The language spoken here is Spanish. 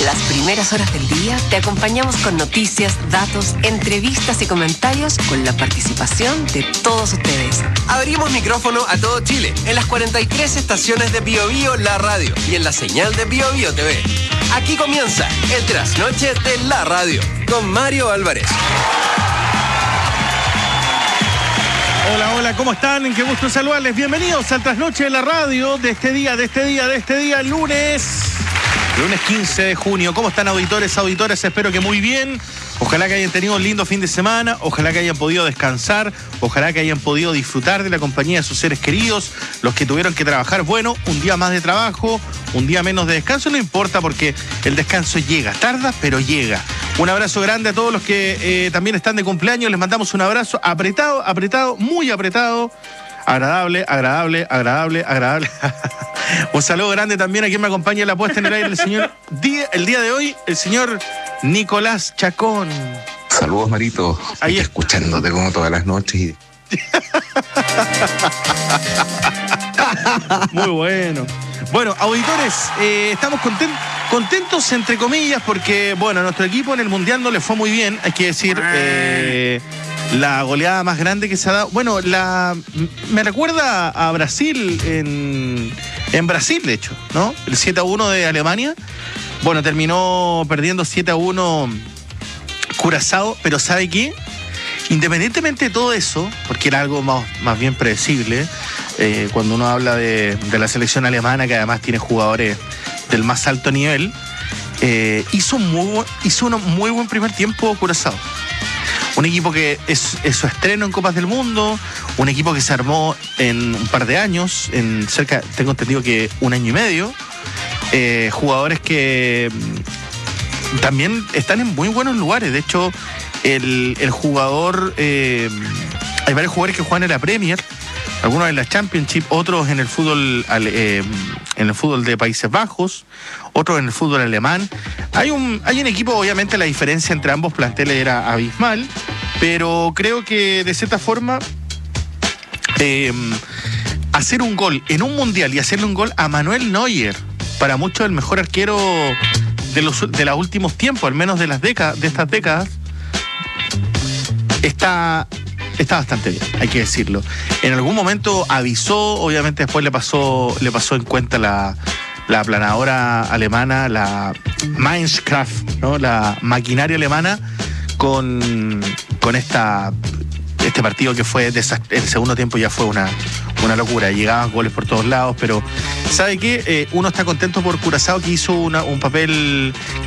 las primeras horas del día te acompañamos con noticias, datos, entrevistas y comentarios con la participación de todos ustedes. Abrimos micrófono a todo Chile, en las 43 estaciones de Bio Bio La Radio y en la señal de Bio Bio TV. Aquí comienza el Trasnoche de la Radio con Mario Álvarez. Hola, hola, ¿cómo están? Qué gusto saludarles. Bienvenidos al Trasnoche de la Radio de este día, lunes 15 de junio. ¿Cómo están, auditores, auditoras? Espero que muy bien. Ojalá que hayan tenido un lindo fin de semana, ojalá que hayan podido descansar, ojalá que hayan podido disfrutar de la compañía de sus seres queridos, los que tuvieron que trabajar. Bueno, un día más de trabajo, un día menos de descanso, no importa porque el descanso llega, tarda, pero llega. Un abrazo grande a todos los que también están de cumpleaños, les mandamos un abrazo apretado, muy apretado. Agradable. Un saludo grande también a quien me acompaña en la puesta en el aire, el día de hoy, el señor Nicolás Chacón. Saludos, Marito. Ahí escuchándote como todas las noches. Muy bueno. Bueno, auditores, estamos contentos entre comillas porque, bueno, a nuestro equipo en el Mundial no le fue muy bien, hay que decir. La goleada más grande que se ha dado. Bueno, me recuerda a Brasil en Brasil, de hecho, ¿no? El 7-1 de Alemania. Bueno, terminó perdiendo 7-1 Curazao, pero ¿sabe qué? Independientemente de todo eso, porque era algo más bien predecible, cuando uno habla de la selección alemana, que además tiene jugadores del más alto nivel, hizo un muy buen primer tiempo Curazao. Un equipo que es su estreno en Copas del Mundo, un equipo que se armó en un par de años, tengo entendido que un año y medio, jugadores que también están en muy buenos lugares. De hecho, el jugador, hay varios jugadores que juegan en la Premier, algunos en la Championship, otros en el fútbol de Países Bajos, otros en el fútbol alemán. Hay un equipo, obviamente la diferencia entre ambos planteles era abismal, pero creo que de cierta forma hacer un gol en un mundial y hacerle un gol a Manuel Neuer, para muchos el mejor arquero de los últimos tiempos, al menos de estas décadas, está bastante bien, hay que decirlo. En algún momento avisó, obviamente después le pasó en cuenta la aplanadora alemana, la Minecraft, ¿no? La maquinaria alemana con este partido que fue el segundo tiempo ya fue una locura. Llegaban goles por todos lados, pero ¿sabe qué? Uno está contento por Curazao, que hizo un papel